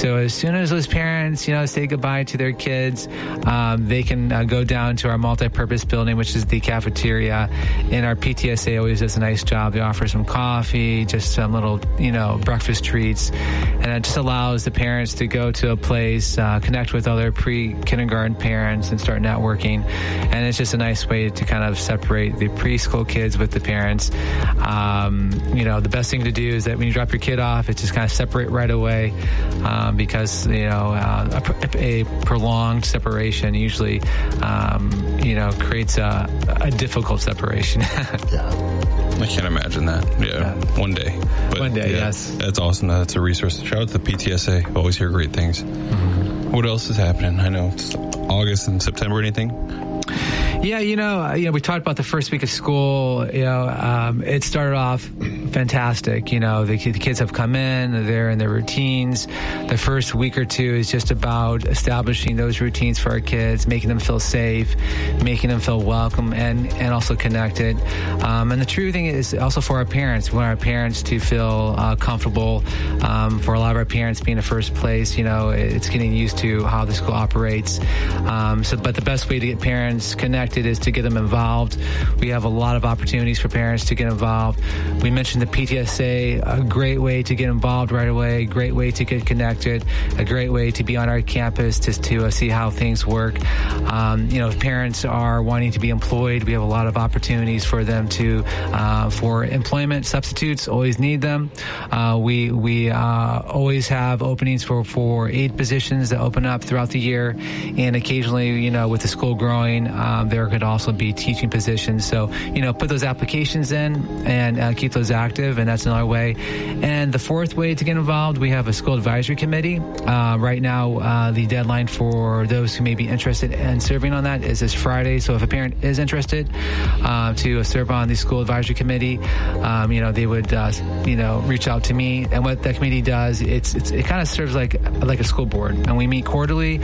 So as soon as those parents, say goodbye to their kids, they can go down to our multi-purpose building, which is the cafeteria. And our PTSA always does a nice job. They offer some coffee, just some little, breakfast treats. And it just allows the parents to go to a place, connect with other pre-kindergarten parents and start networking. And it's just a nice way to kind of separate the preschool kids with the parents. The best thing to do is that when you drop your kid off, it's just kind of separate right away because, a prolonged separation usually, creates a difficult separation. Yeah. I can't imagine that. Yeah. One day. But one day, yes. That's awesome. That's a resource. Shout out to the PTSA. I always hear great things. Mm-hmm. What else is happening? I know it's August and September. Anything? Yeah, we talked about the first week of school. It started off fantastic. The kids have come in, they're in their routines. The first week or two is just about establishing those routines for our kids, making them feel safe, making them feel welcome and also connected. And the true thing is also for our parents. We want our parents to feel comfortable. For a lot of our parents being the first place, it's getting used to how the school operates. But the best way to get parents connected is to get them involved. We have a lot of opportunities for parents to get involved. We mentioned the PTSA, a great way to get involved right away, great way to get connected, a great way to be on our campus to see how things work. If parents are wanting to be employed, we have a lot of opportunities for them for employment substitutes, always need them. We always have openings for aid positions that open up throughout the year, and occasionally, with the school growing, there could also be teaching positions. So, put those applications in and keep those active, and that's another way. And the fourth way to get involved, we have a school advisory committee. Right now, the deadline for those who may be interested in serving on that is this Friday. So if a parent is interested to serve on the school advisory committee, they would, reach out to me. And what that committee does, it kind of serves like a school board. And we meet quarterly.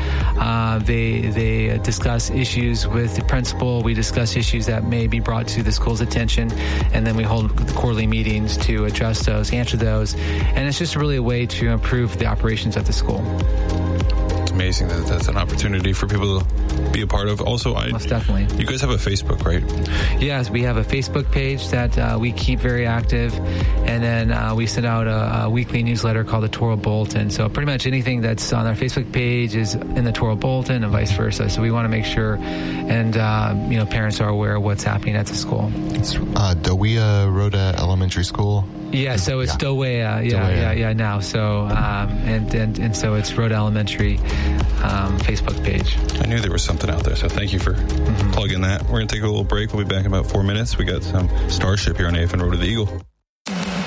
They discuss issues with the principal. We discuss issues that may be brought to the school's attention, and then we hold quarterly meetings to address those, answer those, and it's just really a way to improve the operations at the school. It's amazing that that's an opportunity for people to be a part of. Also, most definitely. You guys have a Facebook, right? Yes, we have a Facebook page that we keep very active, and then we send out a weekly newsletter called the Toro Bulletin. So pretty much anything that's on our Facebook page is in the Toro Bulletin and vice versa. So we want to make sure, and parents are aware of what's happening at the school. It's Dawea Rhoda Elementary School. Yeah, so it's Dawea. Yeah, now. So and so it's Rhoda Elementary Facebook page. I knew there was something out there, so thank you for plugging that. We're going to take a little break. We'll be back in about 4 minutes. We got some Starship here on AFN Road to the Eagle.